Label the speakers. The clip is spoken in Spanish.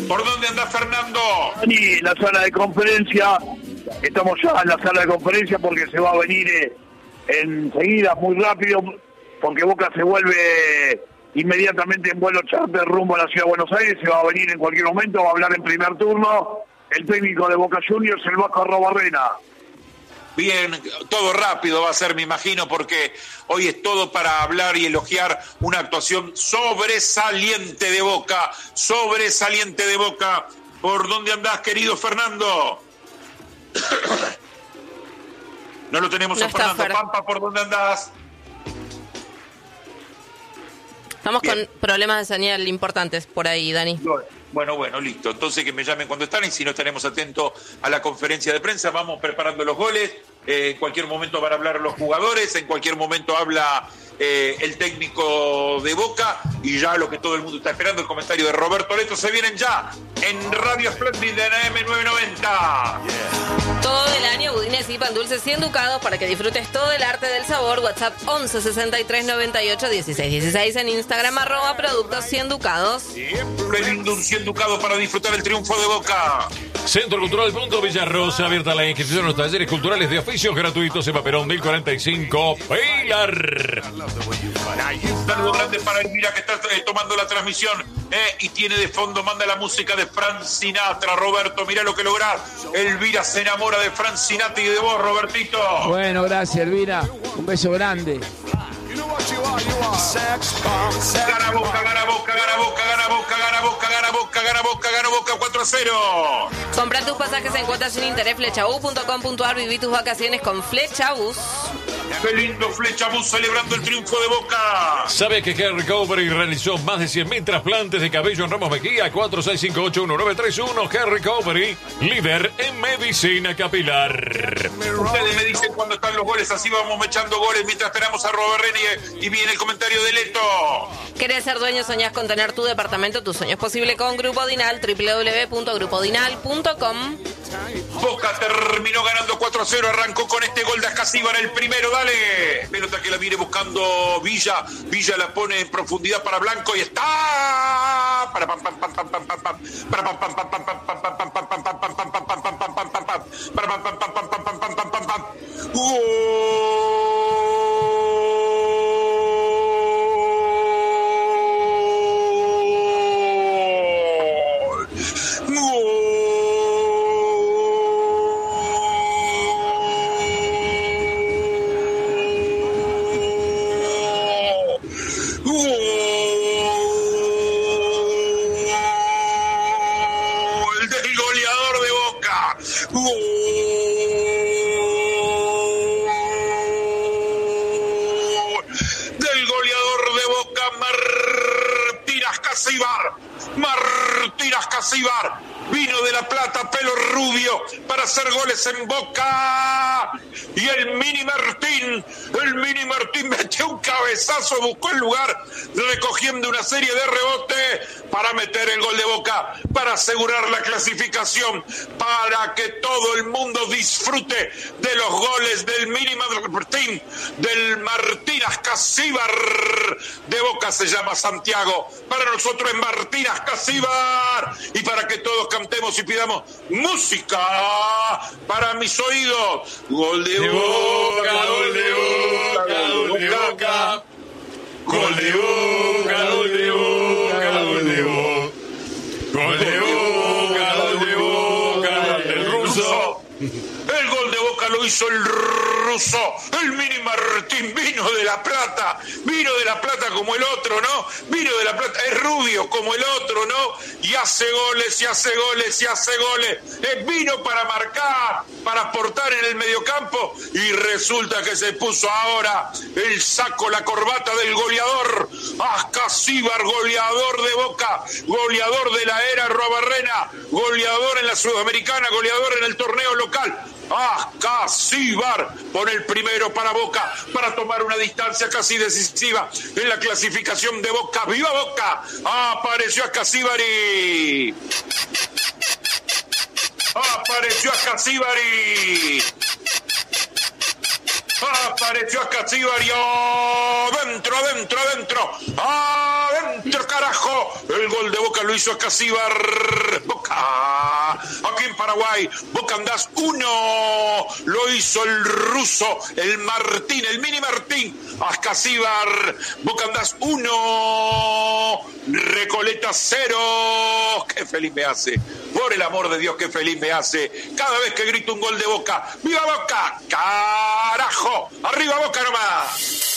Speaker 1: ¿Por dónde anda Fernando?
Speaker 2: En la sala de conferencia, estamos ya en la sala de conferencia porque se va a venir enseguida, muy rápido, porque Boca se vuelve inmediatamente en vuelo charter rumbo a la Ciudad de Buenos Aires, se va a venir en cualquier momento, va a hablar en primer turno el técnico de Boca Juniors, el Vasco Arrobarrena.
Speaker 1: Bien, todo rápido va a ser, me imagino, porque hoy es todo para hablar y elogiar una actuación sobresaliente de Boca. ¿Por dónde andás, querido Fernando? No lo tenemos a Fernando. Pampa, ¿por dónde andás?
Speaker 3: Estamos con problemas de señal importantes por ahí, Dani.
Speaker 1: Bueno, listo. Entonces que me llamen cuando están y si no estaremos atentos a la conferencia de prensa. Vamos preparando los goles. En cualquier momento van a hablar los jugadores. En cualquier momento habla el técnico de Boca. Y ya lo que todo el mundo está esperando, el comentario de Roberto Leto. Se vienen ya en Radio Splendid en AM990.
Speaker 3: Todo el año budines y pan dulces 100 ducados para que disfrutes todo el arte del sabor. WhatsApp 11 63 98 16 16. En Instagram @productos 100 ducados.
Speaker 1: Siempre lindo un 100 ducados para disfrutar el triunfo de Boca.
Speaker 4: Centro Cultural Punto Villarrosa, abierta la inscripción a los talleres culturales de oficios gratuitos en Paperón 1045 Pilar.
Speaker 1: Un saludo grande para Elvira que está tomando la transmisión y tiene de fondo, manda la música de Frank Sinatra. Roberto, mira lo que lográs. Elvira se enamora de Frank Sinatra y de vos, Robertito.
Speaker 5: Bueno, gracias, Elvira. Un beso grande.
Speaker 1: Gana Boca, gana Boca, gana Boca, gana Boca, gana Boca, gana Boca, gana Boca, gana Boca 4-0.
Speaker 3: Compra tus pasajes en cuotas sin interés, flechabus.com.ar. Viví tus vacaciones con Flechabus.
Speaker 1: Qué lindo Flechabus celebrando el triunfo de Boca.
Speaker 4: ¿Sabes que Hair Recovery realizó más de 100.000 trasplantes de cabello en Ramos Mejía? 46581931. Hair Recovery, líder en medicina capilar.
Speaker 1: Ustedes me dicen cuando están los goles, así vamos echando goles mientras esperamos a Robert René y viene el comentario de Leto.
Speaker 3: ¿Querés ser dueño? ¿Soñás con tener tu departamento? Tu sueño es posible con Grupo Dinal, www.grupodinal.com.
Speaker 1: Boca terminó ganando 4-0, arrancó con este gol de Ascasíbar, el primero, dale. Pelota que la viene buscando Villa. Villa la pone en profundidad para Blanco y está. Para pam pam pam pam pam pam pam. Para pam pam pam pam pam pam pam pam pam pam pam pam pam pam pam pam pam pam pam. Para pam pam pam pam pam pam pam pam pam pam. Martín Ascasíbar vino de La Plata, pelo rubio, para hacer goles en Boca. Y el Mini Martín metió un cabezazo, buscó el lugar, recogiendo una serie de rebotes para meter el gol de Boca, para asegurar la clasificación, para que todo el mundo disfrute de los goles del Mini Martín, del Martín Ascasíbar de Boca. Se llama Santiago, para nosotros es Martín Ascasíbar, y para que todos cantemos y pidamos música para mis oídos. Gol de Boca, gol de Boca, gol de Boca, gol de Boca, gol de Boca, gol de Boca, gol de Boca, gol de Boca, el ruso. El gol de Boca lo hizo el ruso, el Mini Martín. Vino de La Plata como el otro, ¿no? Vino de La Plata, es rubio como el otro, ¿no? Y hace goles, y hace goles, y hace goles. Vino para marcar, para aportar en el mediocampo, y resulta que se puso ahora el saco, la corbata del goleador. Ascasíbar, goleador de Boca, goleador de la era Arrobarrena, goleador en la Sudamericana, goleador en el torneo local. Ascasíbar pone el primero para Boca, para tomar una distancia casi decisiva en la clasificación de Boca. ¡Viva Boca! Apareció Ascasíbari. Apareció Ascasíbari. Apareció Ascasíbari. Adentro, adentro, adentro. Adentro. carajo! El gol de Boca lo hizo Escasíbar. Boca. Aquí en Paraguay, Boca andás 1. Lo hizo el ruso, el Martín, el mini Martín. Escasíbar. Boca andás 1. Recoleta 0. ¡Qué feliz me hace! Por el amor de Dios, qué feliz me hace cada vez que grito un gol de Boca. ¡Viva Boca! ¡Carajo! ¡Arriba Boca nomás!